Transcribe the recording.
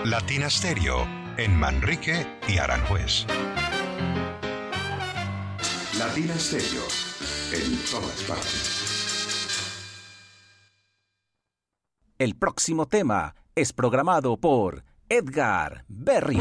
Latina Stereo en Manrique y Aranjuez. Latina Stereo en todas partes. El próximo tema es programado por Edgar Berry.